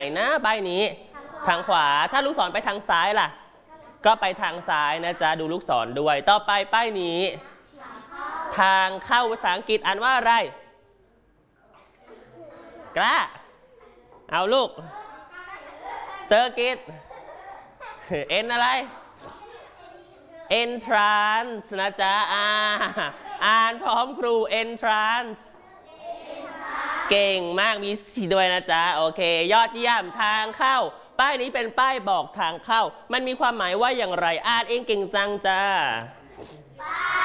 นะใบนี้ทางขวาถ้าลูกศรไปทางซ้ายล่ะก็ไปทางซ้ายนะจ๊ะดูลูกศรด้วยต่อไปป้ายนี้ทางเข้าภาษาอังกฤษอ่านว่าอะไรกล้าเอาลูกเซอร์กิตเอ็นอะไร entrance นะจ๊ะอ่านพร้อมครู entrance เก่งมากมีสีด้วยนะจ๊ะโอเคยอดเยี่ยมทางเข้าป้ายนี้เป็นป้ายบอกทางเข้ามันมีความหมายว่าอย่างไรอ่านเองเก่งจังจ้า